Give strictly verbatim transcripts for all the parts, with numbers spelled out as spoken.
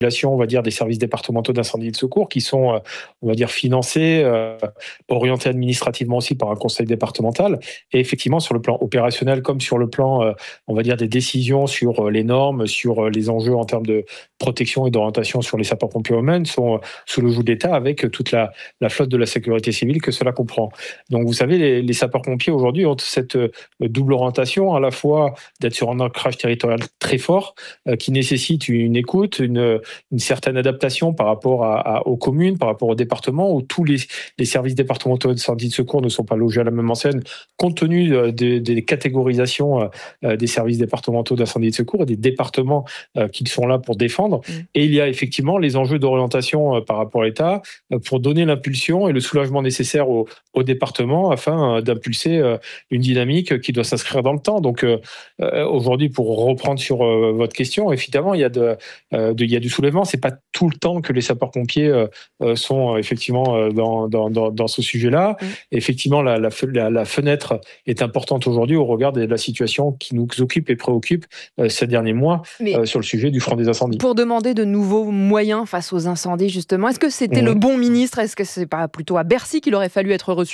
on va dire, des services départementaux d'incendie et de secours qui sont, euh, on va dire, financés, euh, orientés administrativement aussi par un conseil départemental. Et effectivement, sur le plan opérationnel, comme sur le plan, euh, on va dire, des décisions sur euh, les normes, sur euh, les enjeux en termes de protection et d'orientation sur les sapeurs-pompiers eux-mêmes, sont euh, sous le joug de l'État avec toute la, la flotte de la sécurité civile que cela comprend. Donc, vous savez, les, les sapeurs-pompiers aujourd'hui ont cette euh, double orientation, à la fois d'être sur un ancrage territorial très fort, euh, qui nécessite une écoute, une, une certaine adaptation par rapport à, à, aux communes, par rapport aux départements, où tous les, les services départementaux d'incendie de secours ne sont pas logés à la même enseigne, compte tenu euh, des, des catégorisations euh, des services départementaux d'incendie et de secours et des départements euh, qui sont là pour défendre. Mmh. Et il y a effectivement les enjeux d'orientation euh, par rapport à l'État euh, pour donner l'impulsion et le soulagement nécessaire au, au département afin euh, d'impulser euh, une dynamique qui doit s'inscrire dans le temps. Donc euh, euh, aujourd'hui, pour reprendre sur euh, votre question, évidemment, il y a, de, euh, de, il y a du soulèvement. C'est pas tout le temps que les sapeurs-pompiers euh, sont euh, effectivement euh, dans, dans, dans, dans ce sujet-là. Mmh. Effectivement, la, la, la, la fenêtre est importante aujourd'hui au regard de la situation qui nous occupe et préoccupe euh, ces derniers mois euh, sur le sujet du front des incendies. Pour demander de nouveaux moyens face aux incendies, justement, est-ce que c'était mmh. le bon ministre ? Est-ce que c'est pas plutôt à Bercy qu'il aurait fallu être reçu ?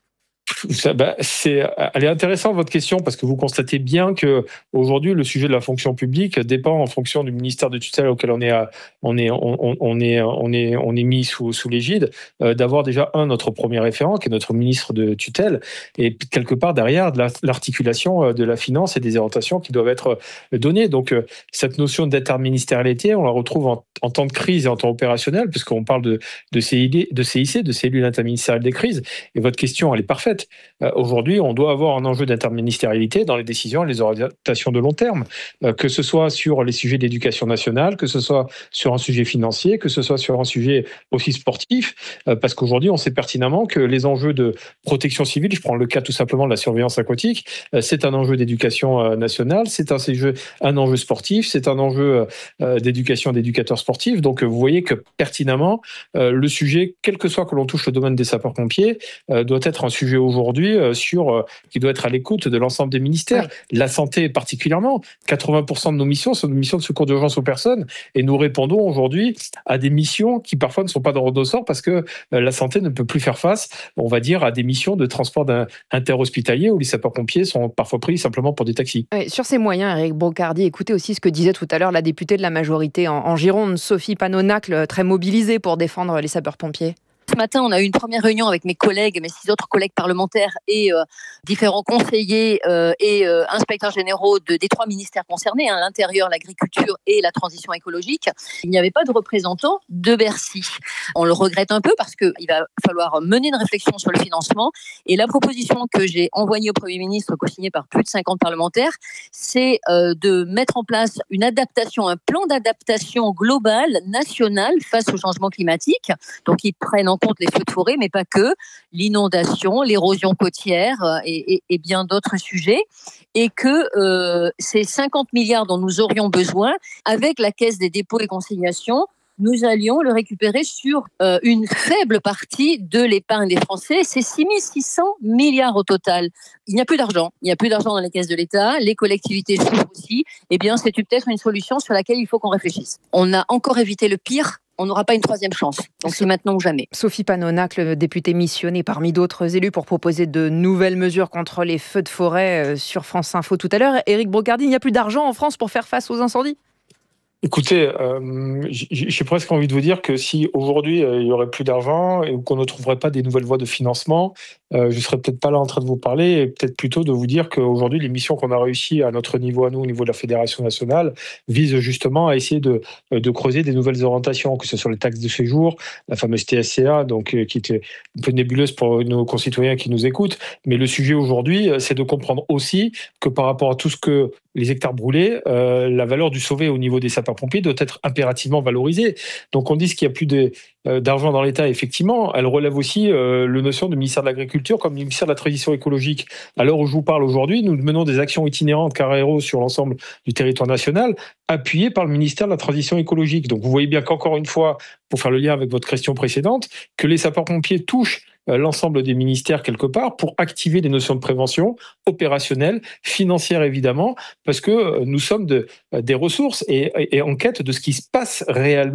Ça, bah, c'est, elle est intéressante votre question parce que vous constatez bien que aujourd'hui le sujet de la fonction publique dépend en fonction du ministère de tutelle auquel on est, à, on est, on, on est, on est, on est mis sous, sous l'égide, euh, d'avoir déjà un notre premier référent qui est notre ministre de tutelle et quelque part derrière de la, l'articulation de la finance et des orientations qui doivent être données. Donc euh, cette notion d'interministérialité, on la retrouve en, en temps de crise et en temps opérationnel puisqu'on parle de, de, C I D, de C I C, de cellule interministérielle des crises. Et votre question, elle est parfaite. Euh, aujourd'hui, on doit avoir un enjeu d'interministérialité dans les décisions et les orientations de long terme, euh, que ce soit sur les sujets d'éducation nationale, que ce soit sur un sujet financier, que ce soit sur un sujet aussi sportif, euh, parce qu'aujourd'hui, on sait pertinemment que les enjeux de protection civile, je prends le cas tout simplement de la surveillance aquatique, euh, c'est un enjeu d'éducation euh, nationale, c'est un, un enjeu sportif, c'est un enjeu euh, d'éducation d'éducateurs sportifs. Donc, vous voyez que pertinemment, euh, le sujet, quel que soit que l'on touche le domaine des sapeurs-pompiers, euh, doit être un sujet aujourd'hui euh, sur, euh, qui doit être à l'écoute de l'ensemble des ministères. Oui. La santé particulièrement, quatre-vingts pour cent de nos missions sont des missions de secours d'urgence aux personnes et nous répondons aujourd'hui à des missions qui parfois ne sont pas dans le ressort parce que euh, la santé ne peut plus faire face, on va dire, à des missions de transport interhospitalier où les sapeurs-pompiers sont parfois pris simplement pour des taxis. Oui, sur ces moyens, Éric Brocardi, écoutez aussi ce que disait tout à l'heure la députée de la majorité en, en Gironde, Sophie Panonacle, très mobilisée pour défendre les sapeurs-pompiers. Ce matin, on a eu une première réunion avec mes collègues, mes six autres collègues parlementaires et euh, différents conseillers euh, et euh, inspecteurs généraux de, des trois ministères concernés, hein, l'intérieur, l'agriculture et la transition écologique. Il n'y avait pas de représentants de Bercy. On le regrette un peu parce qu'il va falloir mener une réflexion sur le financement. Et la proposition que j'ai envoyée au Premier ministre, co-signée par plus de cinquante parlementaires, c'est euh, de mettre en place une adaptation, un plan d'adaptation global, national, face au changement climatique. Donc, ils prennent en compte les feux de forêt, mais pas que, l'inondation, l'érosion côtière et, et, et bien d'autres sujets, et que euh, ces cinquante milliards dont nous aurions besoin, avec la Caisse des dépôts et consignations, nous allions le récupérer sur euh, une faible partie de l'épargne des Français. C'est six mille six cents milliards au total. Il n'y a plus d'argent. Il n'y a plus d'argent dans les caisses de l'État. Les collectivités souffrent aussi. Eh bien, c'est peut-être une solution sur laquelle il faut qu'on réfléchisse. On a encore évité le pire. On n'aura pas une troisième chance. Donc c'est maintenant ou jamais. Sophie Panonacle, députée missionnée parmi d'autres élus pour proposer de nouvelles mesures contre les feux de forêt sur France Info tout à l'heure. Éric Brocardi, il n'y a plus d'argent en France pour faire face aux incendies ? Écoutez, euh, j'ai presque envie de vous dire que si aujourd'hui euh, il y aurait plus d'argent et qu'on ne trouverait pas des nouvelles voies de financement, euh, je serais peut-être pas là en train de vous parler et peut-être plutôt de vous dire qu'aujourd'hui les missions qu'on a réussi à notre niveau à nous, au niveau de la Fédération nationale, visent justement à essayer de, de creuser des nouvelles orientations, que ce soit les taxes de séjour, la fameuse T S C A, donc euh, qui était un peu nébuleuse pour nos concitoyens qui nous écoutent. Mais le sujet aujourd'hui, c'est de comprendre aussi que par rapport à tout ce que les hectares brûlés, euh, la valeur du sauvé au niveau des sapeurs-pompiers doit être impérativement valorisée. Donc on dit qu'il n'y a plus de, euh, d'argent dans l'État, effectivement, elle relève aussi euh, le notion du ministère de l'Agriculture comme du ministère de la Transition écologique. À l'heure où je vous parle aujourd'hui, nous menons des actions itinérantes Carrero sur l'ensemble du territoire national, appuyées par le ministère de la Transition écologique. Donc vous voyez bien qu'encore une fois, pour faire le lien avec votre question précédente, que les sapeurs-pompiers touchent euh, l'ensemble des ministères quelque part pour activer des notions de prévention opérationnelle, financière évidemment, parce que euh, nous sommes de, des ressources et, et, et en quête de ce qui se passe réellement